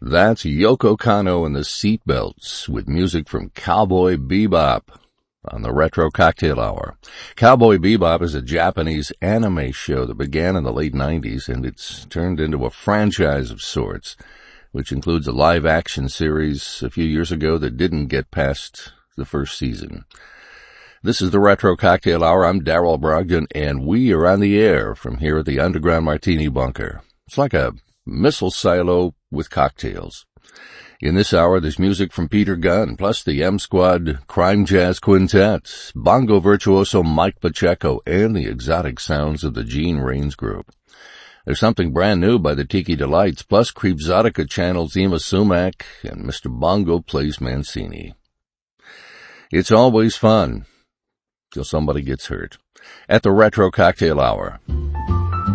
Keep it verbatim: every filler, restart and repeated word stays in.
That's Yoko Kanno and the Seatbelts with music from Cowboy Bebop on the Retro Cocktail Hour. Cowboy Bebop is a Japanese anime show that began in the late nineties, and it's turned into a franchise of sorts, which includes a live-action series a few years ago that didn't get past the first season. This is the Retro Cocktail Hour. I'm Darrell Brogdon, and we are on the air from here at the Underground Martini Bunker. It's like a missile silo with cocktails. In this hour, there's music from Peter Gunn, plus the M-Squad Crime Jazz Quintet, bongo virtuoso Mike Pacheco, and the exotic sounds of the Gene Rains Group. There's something brand new by the Tiki Delights, plus Creepzotica channels Ema Sumac, and Mister Bongo plays Mancini. It's always fun till somebody gets hurt. At the Retro Cocktail Hour.